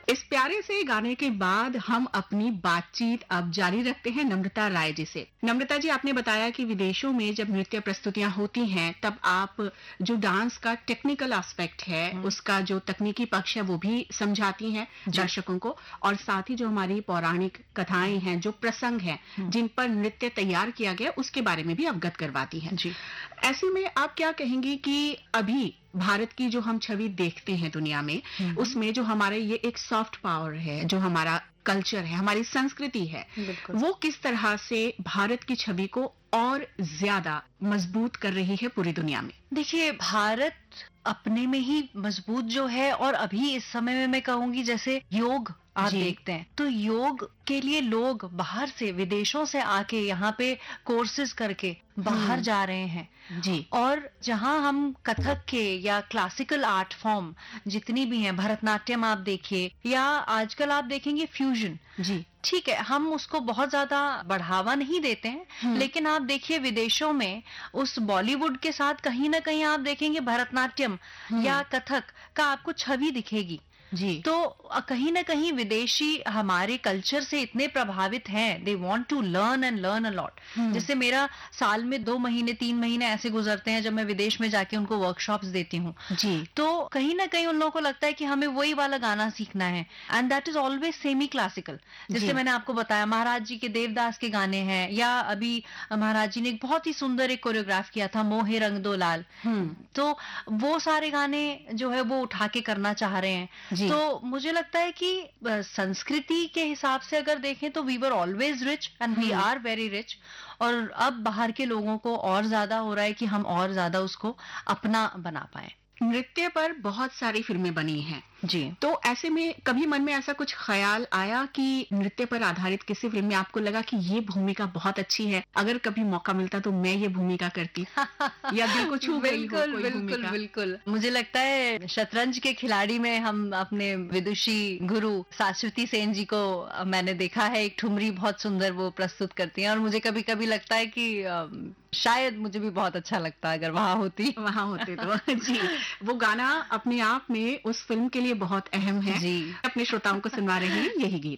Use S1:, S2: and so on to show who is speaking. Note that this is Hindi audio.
S1: इस प्यारे से गाने के बाद हम अपनी बातचीत अब जारी रखते हैं नम्रता राय जी से। नम्रता जी, आपने बताया कि विदेशों में जब नृत्य प्रस्तुतियां होती हैं तब आप जो डांस का टेक्निकल एस्पेक्ट है, उसका जो तकनीकी पक्ष है वो भी समझाती हैं दर्शकों को, और साथ ही जो हमारी पौराणिक कथाएं हैं, जो प्रसंग हैं जिन पर नृत्य तैयार किया गया, उसके बारे में भी अवगत करवाती हैं जी। ऐसे में आप क्या कहेंगी कि अभी भारत की जो हम छवि देखते हैं दुनिया में, उसमें जो हमारे ये एक सॉफ्ट पावर है, जो हमारा कल्चर है, हमारी संस्कृति है, वो किस तरह से भारत की छवि को और ज्यादा मजबूत कर रही है पूरी दुनिया में?
S2: देखिए, भारत अपने में ही मजबूत जो है, और अभी इस समय में मैं कहूंगी जैसे योग आप देखते हैं तो योग के लिए लोग बाहर से, विदेशों से आके यहाँ पे कोर्सेज करके बाहर जा रहे हैं जी। और जहाँ हम कथक के या क्लासिकल आर्ट फॉर्म जितनी भी हैं, भरतनाट्यम आप देखिए, या आजकल आप देखेंगे फ्यूजन जी, ठीक है, हम उसको बहुत ज्यादा बढ़ावा नहीं देते हैं, लेकिन आप देखिए विदेशों में उस बॉलीवुड के साथ कहीं ना कहीं आप देखेंगे भरतनाट्यम या कथक का आपको छवि दिखेगी जी। तो कहीं ना कहीं विदेशी हमारे कल्चर से इतने प्रभावित हैं, they want to learn and learn a lot. जैसे मेरा साल में 2 महीने 3 महीने ऐसे गुजरते हैं जब मैं विदेश में जाके उनको वर्कशॉप्स देती हूँ जी। तो कहीं ना कहीं उन लोगों को लगता है कि हमें वही वाला गाना सीखना है, and that is always semi classical. जैसे मैंने आपको बताया, महाराज जी के देवदास के गाने हैं, या अभी महाराज जी ने एक बहुत ही सुंदर एक कोरियोग्राफ किया था, मोहे रंग दो लाल, तो वो सारे गाने जो है वो उठा के करना चाह रहे हैं। तो मुझे लगता है कि संस्कृति के हिसाब से अगर देखें तो we were always rich and we are very rich, और अब बाहर के लोगों को और ज्यादा हो रहा है कि हम और ज्यादा उसको अपना बना पाए।
S1: नृत्य पर बहुत सारी फिल्में बनी हैं जी, तो ऐसे में कभी मन में ऐसा कुछ ख्याल आया कि नृत्य पर आधारित किसी फिल्म में आपको लगा कि ये भूमिका बहुत अच्छी है, अगर कभी मौका मिलता तो मैं ये भूमिका करती, या दिल को छू गई हो कोई
S2: बिल्कुल
S1: भूमिका?
S2: बिल्कुल, मुझे लगता है शतरंज के खिलाड़ी में हम अपने विदुषी गुरु शाश्वती सेन जी को मैंने देखा है, एक ठुमरी बहुत सुंदर वो प्रस्तुत करती हैं, और मुझे कभी कभी लगता है कि शायद मुझे भी बहुत अच्छा लगता अगर वहां होते
S1: तो जी। वो गाना अपने आप में उस फिल्म के लिए बहुत अहम है जी। अपने श्रोताओं को सुनवा रहे हैं यही गीत।